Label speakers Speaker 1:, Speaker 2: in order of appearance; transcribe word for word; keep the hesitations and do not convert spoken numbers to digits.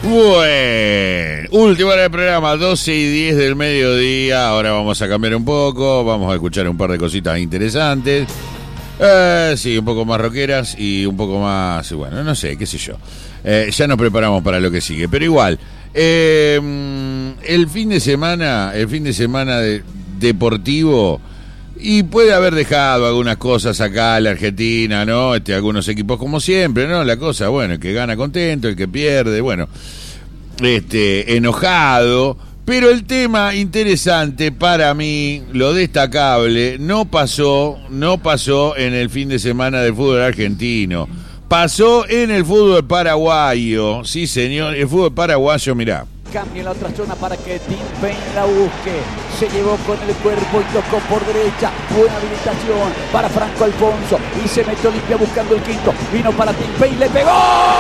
Speaker 1: Bueno, última hora del programa, doce y diez del mediodía. Ahora vamos a cambiar un poco, vamos a escuchar un par de cositas interesantes. Eh, sí, un poco más rockeras y un poco más, bueno, no sé, qué sé yo. Eh, ya nos preparamos para lo que sigue, pero igual. Eh, el fin de semana, el fin de semana de, deportivo, y puede haber dejado algunas cosas acá en la Argentina, ¿no? Este, algunos equipos como siempre, ¿no? La cosa, bueno, el que gana contento, el que pierde, bueno, este, enojado. Pero el tema interesante para mí, lo destacable, no pasó, no pasó en el fin de semana del fútbol argentino. Pasó en el fútbol paraguayo. Sí, señor, el fútbol paraguayo, mirá.
Speaker 2: Cambia en la otra zona para que Tim Payne la busque. Se llevó con el cuerpo y tocó por derecha. Buena habilitación para Franco Alfonso. Y se metió limpia buscando el quinto. Vino para Tim Payne, le pegó.